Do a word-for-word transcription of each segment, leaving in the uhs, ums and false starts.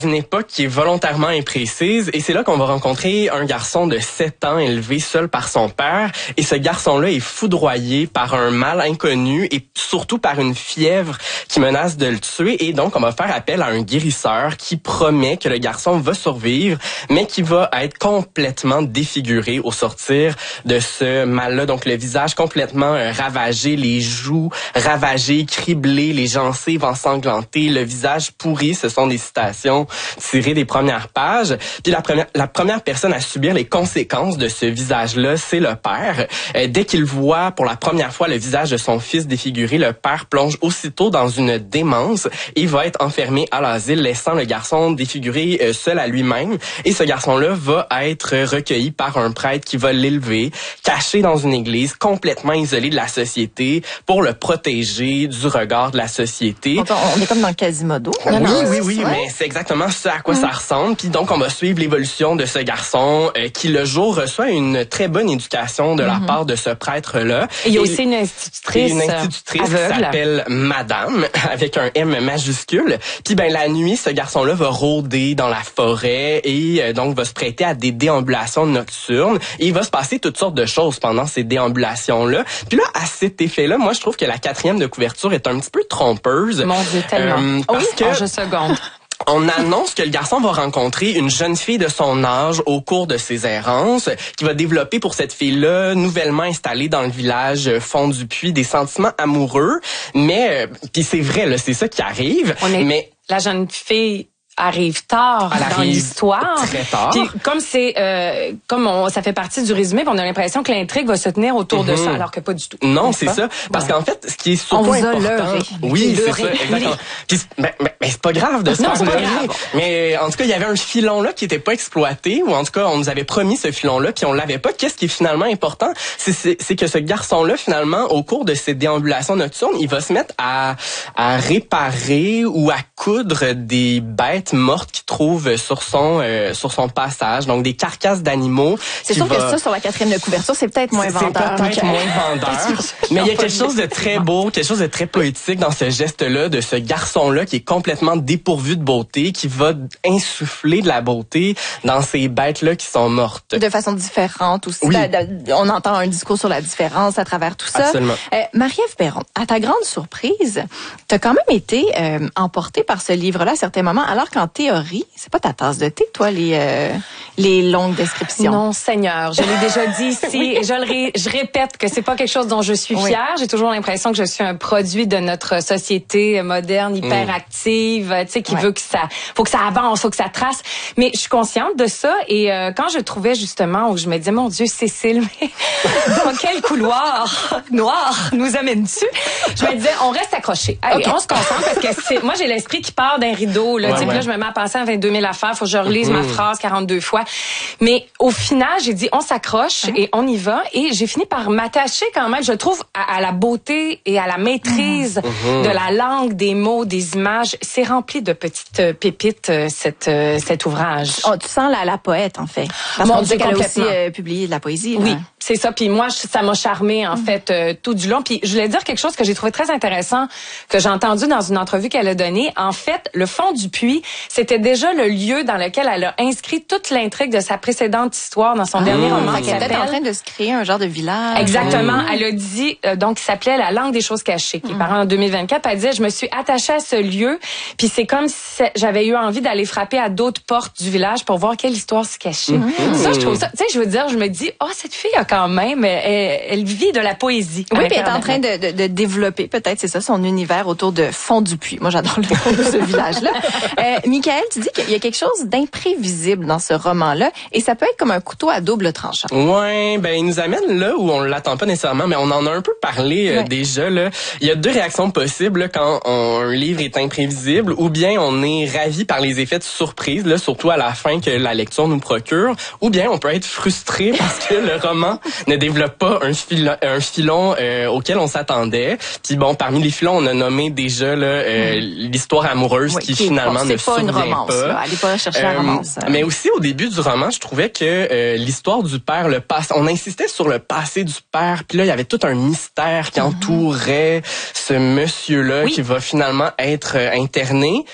Une époque qui est volontairement imprécise et c'est là qu'on va rencontrer un garçon de sept ans élevé seul par son père et ce garçon-là est foudroyé par un mal inconnu et surtout par une fièvre qui menace de le tuer et donc on va faire appel à un guérisseur qui promet que le garçon va survivre mais qui va être complètement défiguré au sortir de ce mal-là. Donc le visage complètement euh, ravagé, les joues ravagées, criblées, les gencives ensanglantées, le visage pourri, ce sont des citations tiré des premières pages. Puis la première, la première personne à subir les conséquences de ce visage-là, c'est le père. Euh, dès qu'il voit pour la première fois le visage de son fils défiguré, le père plonge aussitôt dans une démence et va être enfermé à l'asile, laissant le garçon défiguré euh, seul à lui-même. Et ce garçon-là va être recueilli par un prêtre qui va l'élever, caché dans une église, complètement isolé de la société, pour le protéger du regard de la société. Donc, on est comme dans Quasimodo. Oui, oui, oui, mais c'est exactement ce à quoi mmh. ça ressemble. Puis donc, on va suivre l'évolution de ce garçon euh, qui, le jour, reçoit une très bonne éducation de la mmh. part de ce prêtre-là. Et il y a aussi une institutrice, une institutrice aveugle. qui s'appelle Madame, avec un M majuscule. Puis ben la nuit, ce garçon-là va rôder dans la forêt et euh, donc va se prêter à des déambulations nocturnes. Et il va se passer toutes sortes de choses pendant ces déambulations-là. Puis là, à cet effet-là, moi, je trouve que la quatrième de couverture est un petit peu trompeuse. Mon Dieu, tellement. Euh, parce oui, que en juste seconde. On annonce que le garçon va rencontrer une jeune fille de son âge au cours de ses errances, qui va développer pour cette fille-là, nouvellement installée dans le village Fond du Puy, des sentiments amoureux. Mais, puis c'est vrai, là, c'est ça qui arrive. On est mais la jeune fille arrive tard Elle dans arrive l'histoire. Très tard. Puis comme c'est euh, comme on, ça fait partie du résumé, on a l'impression que l'intrigue va se tenir autour mm-hmm. de ça, alors que pas du tout. Non, c'est ça. Parce ouais. qu'en fait, ce qui est surtout on vous important, a leurré. oui, c'est ça, exactement. Puis, mais, mais, mais c'est pas grave de se faire leurrer. Mais en tout cas, il y avait un filon là qui était pas exploité, ou en tout cas, on nous avait promis ce filon là, puis on l'avait pas. Qu'est-ce qui est finalement important, c'est, c'est, c'est que ce garçon là, finalement, au cours de ses déambulations nocturnes, il va se mettre à, à réparer ou à coudre des bêtes mortes qu'il trouve sur son euh, sur son passage, donc des carcasses d'animaux. C'est sûr va... que ça, sur la quatrième de couverture, c'est peut-être moins vendeur. C'est peut-être moins vendeur, mais il y a quelque chose de très beau, quelque chose de très poétique dans ce geste-là, de ce garçon-là qui est complètement dépourvu de beauté, qui va insuffler de la beauté dans ces bêtes-là qui sont mortes. De façon différente aussi. Oui. On entend un discours sur la différence à travers tout ça. Absolument. Euh, Marie-Ève Perron, à ta grande surprise, tu as quand même été euh, emportée par ce livre-là à certains moments, alors qu'en théorie, c'est pas ta tasse de thé, toi, les euh, les longues descriptions. Non, Seigneur, je l'ai déjà dit ici oui. et je le ré, je répète que c'est pas quelque chose dont je suis fière. Oui. J'ai toujours l'impression que je suis un produit de notre société moderne, hyperactive, mm. tu sais, qui ouais. veut que ça, faut que ça avance, faut que ça trace. Mais je suis consciente de ça et euh, quand je trouvais justement où je me disais, mon Dieu, Cécile, mais dans quel couloir noir nous amènes-tu? Je me disais, on reste accroché. Allez, okay. on se concentre parce que c'est, moi j'ai l'esprit qui part d'un rideau, là, ouais, tu sais, ouais. là je me mets à passer à vingt-deux mille affaires, faut que je relise mmh. ma phrase quarante-deux fois. Mais au final, j'ai dit, on s'accroche mmh. et on y va. Et j'ai fini par m'attacher quand même, je trouve, à, à la beauté et à la maîtrise mmh. de la langue, des mots, des images. C'est rempli de petites pépites, cette, cet ouvrage. Oh, tu sens la, la poète, en fait. Parce Mon qu'on Dieu, dit qu'elle a aussi euh, publié de la poésie. Oui, là. c'est ça. Puis moi, ça m'a charmée, en mmh. fait, euh, tout du long. Puis je voulais dire quelque chose que j'ai trouvé très intéressant, que j'ai entendu dans une entrevue qu'elle a donnée. En fait, le Fond du Puy, c'était déjà le lieu dans lequel elle a inscrit toute l'intrigue de sa précédente histoire dans son ah, dernier roman. Elle était en train de se créer un genre de village. Exactement. Mmh. Elle a dit, euh, donc, il s'appelait La langue des choses cachées, qui est mmh. paru en deux mille vingt-quatre. Elle disait, je me suis attachée à ce lieu, puis c'est comme si j'avais eu envie d'aller frapper à d'autres portes du village pour voir quelle histoire se cachait. Mmh. Ça, je trouve ça, tu sais, je veux dire, je me dis, oh, cette fille a quand même, elle, elle vit de la poésie. Oui, puis elle est en train de, de, de développer, peut-être, c'est ça, son univers autour de Fond du Puy. Moi, j'adore le nom de ce village-là. Euh, Michael, tu dis qu'il y a quelque chose d'imprévisible dans ce roman-là, et ça peut être comme un couteau à double tranchant. Ouais, ben il nous amène là où on l'attend pas nécessairement, mais on en a un peu parlé euh, ouais. déjà là. Il y a deux réactions possibles là, quand on, un livre est imprévisible, ou bien on est ravi par les effets de surprise, là, surtout à la fin que la lecture nous procure, ou bien on peut être frustré parce que le roman ne développe pas un filon, un filon euh, auquel on s'attendait. Puis bon, parmi les filons, on a nommé déjà là euh, mm. l'histoire amoureuse oui, qui, qui finalement ne survient pas. C'est pas une romance, pas. Là. Allez pas chercher euh, la romance. Hein. Mais aussi au début du roman, je trouvais que euh, l'histoire du père, le passé, on insistait sur le passé du père, puis là il y avait tout un mystère qui mm-hmm. entourait ce monsieur-là oui. qui va finalement être euh, interné.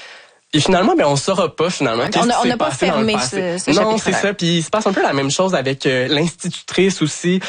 Et finalement, ben on saura pas finalement. On n'a on a pas fermé ce, ce Non, c'est ça. Puis il se passe un peu la même chose avec euh, l'institutrice aussi.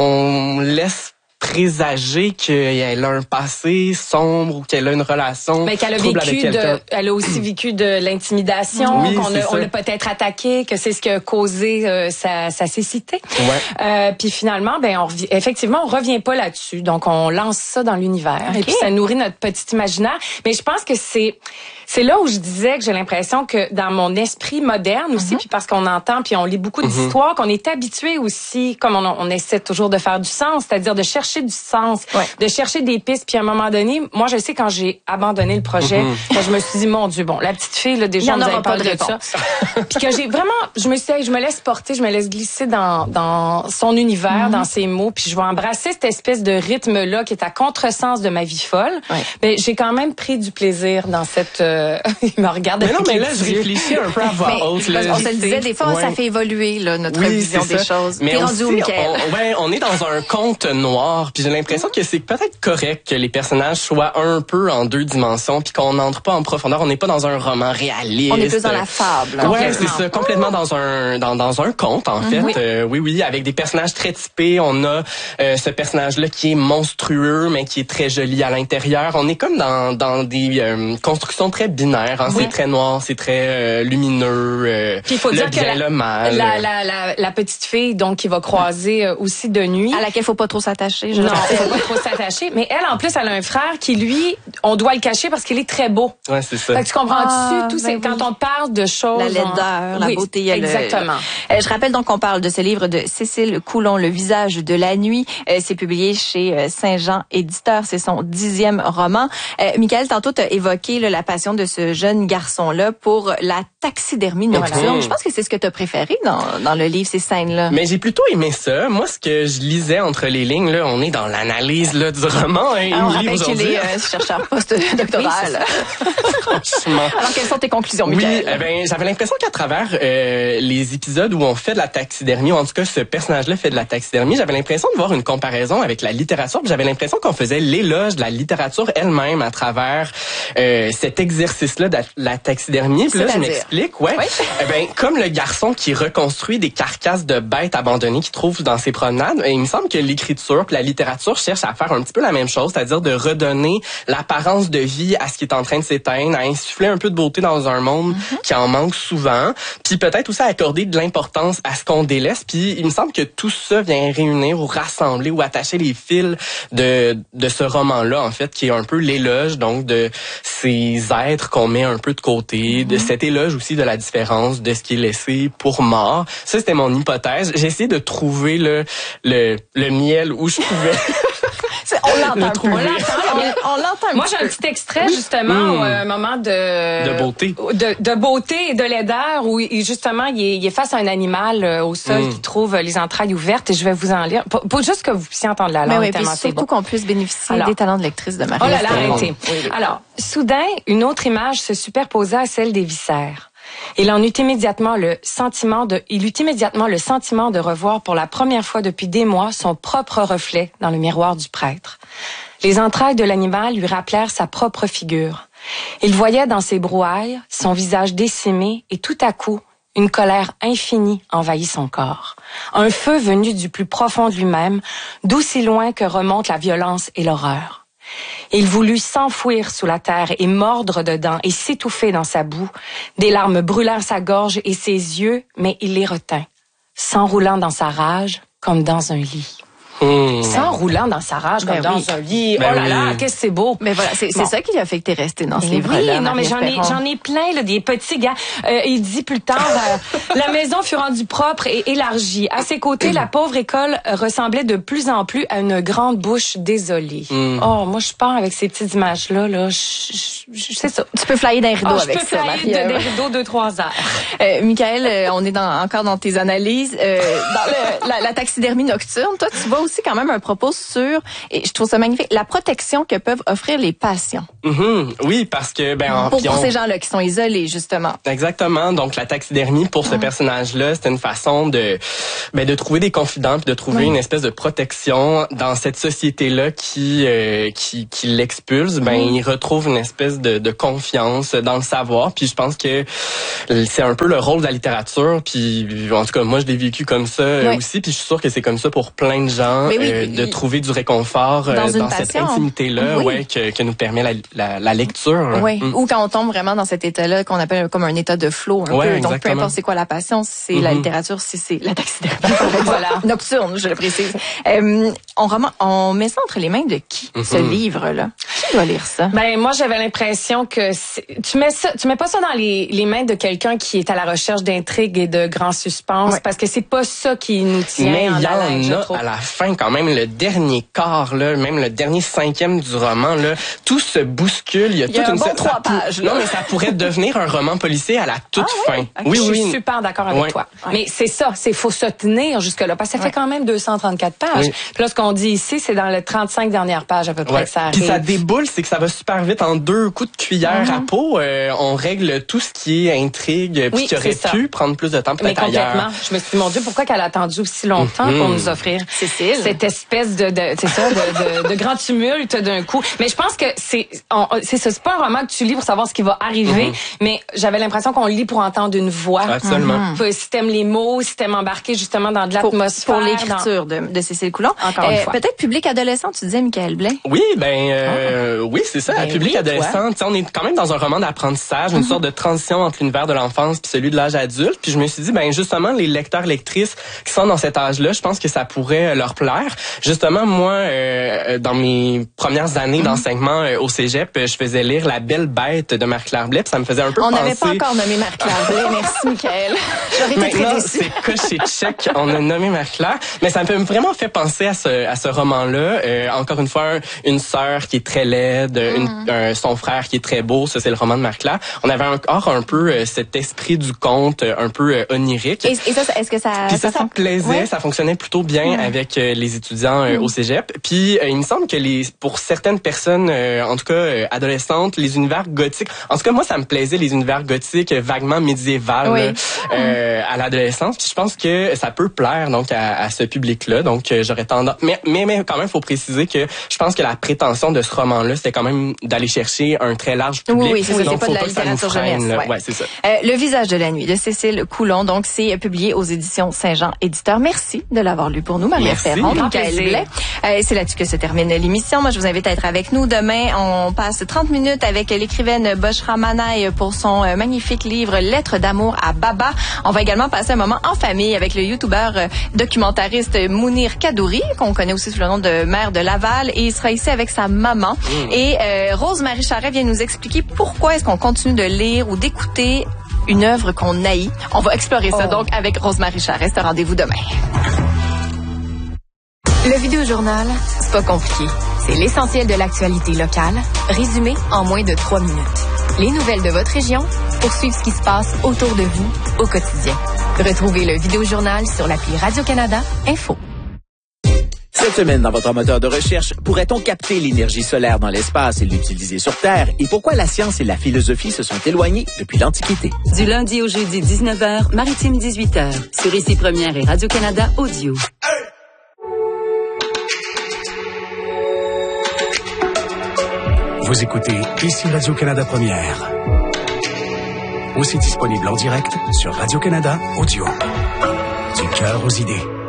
On laisse présager qu'elle a un passé sombre ou qu'elle a une relation mais qu'elle a trouble vécu avec quelqu'un. De, elle a aussi vécu de l'intimidation, oui, qu'on a, on l'a ça. peut-être attaqué, que c'est ce qui a causé euh, sa, sa cécité. Ouais. Euh, puis finalement, ben on rev- effectivement, on revient pas là-dessus. Donc on lance ça dans l'univers okay. Et puis ça nourrit notre petit imaginaire. Mais je pense que c'est c'est là où je disais que j'ai l'impression que dans mon esprit moderne aussi, mm-hmm. puis parce qu'on entend puis on lit beaucoup mm-hmm. d'histoires, qu'on est habitué aussi, comme on, on essaie toujours de faire du sens, c'est-à-dire de chercher du sens, ouais. de chercher des pistes. Puis à un moment donné, moi je sais quand j'ai abandonné le projet, mm-hmm. je me suis dit mon Dieu, bon, la petite fille là déjà on nous avait parlé de ça, puis que j'ai vraiment, je me suis dit, je me laisse porter, je me laisse glisser dans dans son univers, mm-hmm. dans ses mots, puis je vais embrasser cette espèce de rythme là qui est à contresens de ma vie folle. Ouais. Mais j'ai quand même pris du plaisir dans cette euh, il me regarde. Mais non, mais là, je réfléchis un peu à voix haute. Là, on se le disait, des fois, ouais. ça fait évoluer là, notre oui, vision des choses. Mais T'es aussi, rendu où, Mickaël? On, ouais, on est dans un conte noir, puis j'ai l'impression que c'est peut-être correct que les personnages soient un peu en deux dimensions, puis qu'on n'entre pas en profondeur. On n'est pas dans un roman réaliste. On est plus dans la fable. Hein, ouais, c'est ça, complètement dans un dans dans un conte en fait. Oui, euh, oui, oui, avec des personnages très typés. On a euh, ce personnage-là qui est monstrueux, mais qui est très joli à l'intérieur. On est comme dans dans des euh, constructions très binaires. Hein. Oui. C'est très noir, c'est très euh, lumineux. Euh, Puis il faut le dire bien, que la, le mal. La, la, la, la petite fille, donc qui va croiser euh, aussi de nuit, à laquelle il faut pas trop s'attacher. Je non, il faut pas trop s'attacher. Mais elle, en plus, elle a un frère qui lui, on doit le cacher parce qu'il est très beau. Ouais, c'est ça. Fait que tu comprends-tu ah, tout ben c'est oui. quand on parle de choses, la laideur, en... la oui, beauté, il y a exactement. Le... Euh, je rappelle donc qu'on parle de ce livre de Cécile Coulon, Le visage de la nuit. Euh, c'est publié chez euh, Saint-Jean Éditeur. C'est son dixième roman. Euh, Mickaël, tantôt t'as évoqué là, la passion de ce jeune garçon-là pour la taxidermie nocturne. Mmh. Je pense que c'est ce que tu as préféré dans, dans le livre, ces scènes-là. Mais j'ai plutôt aimé ça. Moi, ce que je lisais entre les lignes, là, on est dans l'analyse là, du roman. Hein, ah, on rappelle qu'il est euh, chercheur post-doctoral. Franchement. Alors, quelles sont tes conclusions, Mickaël? Oui, eh ben, j'avais l'impression qu'à travers euh, les épisodes où on fait de la taxidermie, ou en tout cas, ce personnage-là fait de la taxidermie, j'avais l'impression de voir une comparaison avec la littérature. J'avais l'impression qu'on faisait l'éloge de la littérature elle-même à travers euh, cet exercice-là de la taxidermie. Puis là, je m'explique. Ouais. Oui. Eh ben, comme le garçon qui reconstruit des carcasses de bêtes abandonnées qu'il trouve dans ses promenades, il me semble que l'écriture puis la littérature cherche à faire un petit peu la même chose, c'est-à-dire de redonner l'apparence de vie à ce qui est en train de s'éteindre, à insuffler un peu de beauté dans un monde mm-hmm. qui en manque souvent, puis peut-être aussi à accorder de l'importance à ce qu'on délaisse. Puis il me semble que tout ça vient réunir ou rassembler ou attacher les fils de de ce roman-là, en fait, qui est un peu l'éloge donc de ces êtres qu'on met un peu de côté, mm-hmm. de cet éloge aussi de la différence de ce qui est laissé pour mort. Ça, c'était mon hypothèse. J'ai essayé de trouver le le, le miel où je pouvais. On l'entend un peu. On l'entend, on l'entend Moi, j'ai un petit extrait, justement, mmh. à un moment de... De beauté. De, de beauté et de laideur, où, il, justement, il est, il est face à un animal euh, au sol mmh. qui trouve les entrailles ouvertes, et je vais vous en lire. Pour, pour juste que vous puissiez entendre la langue, oui, tellement c'est surtout bon. qu'on puisse bénéficier Alors, des talents de lectrice de Marie. Oh là là, arrêtez. Oui, oui. Alors, soudain, une autre image se superposa à celle des viscères. Il en eut immédiatement le sentiment de, il eut immédiatement le sentiment de revoir pour la première fois depuis des mois son propre reflet dans le miroir du prêtre. Les entrailles de l'animal lui rappelèrent sa propre figure. Il voyait dans ses brouhailles son visage décimé et tout à coup, une colère infinie envahit son corps. Un feu venu du plus profond de lui-même, d'aussi loin que remontent la violence et l'horreur. Il voulut s'enfouir sous la terre et mordre dedans et s'étouffer dans sa boue. Des larmes brûlèrent sa gorge et ses yeux, mais il les retint, s'enroulant dans sa rage comme dans un lit. Mmh. S'enroulant dans sa rage comme ben dans oui. un lit. Ben oh là là, oui. qu'est-ce que c'est beau. Mais voilà, c'est, bon. c'est ça qui a fait que t'es restée dans ce oui, livre-là. Non, mais j'en ai, j'en ai plein, là, des petits gars. Euh, il dit plus tard, euh, la maison fut rendue propre et élargie. À ses côtés, la pauvre école ressemblait de plus en plus à une grande bouche désolée. Mmh. Oh, moi, je pars avec ces petites images-là, là. Je, je, je, c'est ça. Tu peux flyer d'un rideau oh, avec ça. Je peux flyer de, des rideaux deux, trois heures. Euh, Michael, euh, on est dans, encore dans tes analyses. Euh, dans le, la, la taxidermie nocturne, toi, tu vois aussi quand même un propos sur, et je trouve ça magnifique, la protection que peuvent offrir les patients. Mm-hmm. Oui, parce que... ben en, Pour, pour on... ces gens-là qui sont isolés, justement. Exactement. Donc, la taxidermie, pour ce mmh. personnage-là, c'était une façon de ben, de trouver des confidents puis de trouver oui. une espèce de protection dans cette société-là qui euh, qui, qui l'expulse. Ben, mmh. il retrouve une espèce de, de confiance dans le savoir. Puis je pense que c'est un peu le rôle de la littérature. Puis en tout cas, moi, je l'ai vécu comme ça oui. aussi. Puis je suis sûre que c'est comme ça pour plein de gens, oui, euh, de il... trouver du réconfort euh, dans, dans cette intimité-là oui. ouais, que, que nous permet la, la, la lecture. Oui. Mmh. Ou quand on tombe vraiment dans cet état-là qu'on appelle comme un état de flow. Un ouais, peu. Exactement. Donc, peu importe c'est quoi la passion, c'est mmh. la littérature, si c'est la taxidermie. Voilà. Nocturne, je le précise. Euh, on, remet, on met ça entre les mains de qui, mmh. ce livre-là? Qui doit lire ça? Ben, moi, j'avais l'impression que tu mets ça, tu mets pas ça dans les, les mains de quelqu'un qui est à la recherche d'intrigue et de grand suspense, ouais. parce que c'est pas ça qui nous tient Mais en haleine, il y en a à la fin, quand même, le dernier quart, là, même le dernier cinquième du roman, là, tout se bouscule. Il y a, il y a toute un une bon trois pages. Non, mais ça pourrait devenir un roman policier à la toute ah, fin. Oui, okay. oui, oui. Je suis super d'accord avec ouais. toi. Ouais. Mais c'est ça, c'est faut se tenir jusque-là, parce que ça ouais. fait quand même deux cent trente-quatre pages. Oui. Puis là, ce qu'on dit ici, c'est dans les trente-cinq dernières pages à peu près ouais. que ça arrive. Puis ça déboule, c'est que ça va super vite en deux coups de cuillère mm-hmm. à peau. Euh, on règle tout ce qui est intrigue, puis oui, qui aurait pu prendre plus de temps peut-être mais complètement. Ailleurs. Je me suis dit, mon Dieu, pourquoi qu'elle a attendu aussi longtemps mm-hmm. pour nous offrir Cécile. cette espèce de, de c'est ça, de, de, de grand tumulte d'un coup. Mais je pense que c'est, on, c'est ça, c'est pas un roman que tu lis pour savoir ce qui va arriver, mm-hmm. mais j'avais l'impression qu'on lit pour entendre une voix. Absolument. Mm-hmm. Si t'aimes les mots, si t'aimes embarquer justement dans de l'atmosphère. Pour, pour l'écriture dans... de, de Cécile Coulon. Encore une euh, fois. Peut-être public adolescent, tu disais, Michael Blais. Oui, ben euh, oh. oui, c'est ça, ben public oui, adolescent. On est quand même dans un roman d'apprentissage, une mm-hmm. sorte de transition entre l'univers de l'enfance puis celui de l'âge adulte. Puis je me suis dit, ben justement, les lecteurs, lectrices qui sont dans cet âge-là, je pense que ça pourrait leur plaire. Justement, moi, euh, dans mes premières années mm-hmm. d'enseignement euh, au cégep, je faisais lire La Belle Bête de Marie-Claire Blais. Ça me faisait un peu on penser... On n'avait pas encore nommé Marie-Claire Blais. Merci, Michael. J'aurais été Maintenant, très déçue. c'est coché check. On a nommé Marie-Claire. Mais ça me fait vraiment fait penser à ce, à ce roman-là. Euh, encore une fois, une sœur qui est très laide, mm-hmm. une, un, son frère qui est très beau. Ça, c'est le roman de Marie-Claire. On avait encore un peu euh, cet esprit du conte, un peu euh, onirique. Et, et ça, est-ce que ça... Puis ça, ça, ça plaisait. Ouais. Ça fonctionnait plutôt bien mm-hmm. avec euh, les étudiants euh, mm-hmm. au cégep. Puis euh, il me semble que les pour certaines personnes, euh, en tout cas euh, adolescentes, les univers gothiques... En tout cas, moi, ça me plaisait, les univers gothiques euh, vaguement médiévals oui. euh, à l'adolescence. Puis je pense que ça peut plaire donc à, à ce public-là. Donc euh, j'aurais tendance... Mais, mais, mais quand même, il faut préciser que je pense que la prétention de ce roman-là, c'était quand même d'aller chercher un très large public. Oui, oui, c'est ça. Donc, C'est pas de la pas littérature jeunesse. Ouais. ouais, c'est ça. Euh, Le visage de la nuit de Cécile Coulon. Donc, c'est publié aux éditions Saint-Jean Éditeur. Merci de l'avoir lu pour nous, Marie-Ève Perron, Michael Blais. Euh, c'est là-dessus que se termine l'émission. Moi, je vous invite à être avec nous demain. On passe trente minutes avec l'écrivaine Boshra Manaï pour son magnifique livre Lettres d'amour à Baba. On va également passer un moment en famille avec le youtubeur documentariste Mounir Kadouri, qu'on connaît aussi sous le nom de maire de Laval, et il sera ici avec sa maman. Mmh. Et euh, Rose-Marie Charret vient nous expliquer pourquoi est-ce qu'on continue de lire ou d'écouter une œuvre qu'on haït. On va explorer ça oh. donc avec Rose-Marie Charret. C'est un rendez-vous demain. Le Vidéojournal, c'est pas compliqué. C'est l'essentiel de l'actualité locale, résumé en moins de trois minutes. Les nouvelles de votre région pour suivre ce qui se passe autour de vous au quotidien. Retrouvez le Vidéojournal sur l'appli Radio-Canada Info. Cette semaine, dans votre moteur de recherche, pourrait-on capter l'énergie solaire dans l'espace et l'utiliser sur Terre? Et pourquoi la science et la philosophie se sont éloignées depuis l'Antiquité? Du lundi au jeudi, dix-neuf heures, Maritime dix-huit heures. Sur Ici Première et Radio-Canada Audio. Vous écoutez Ici Radio-Canada Première. Aussi disponible en direct sur Radio-Canada Audio. Du cœur aux idées.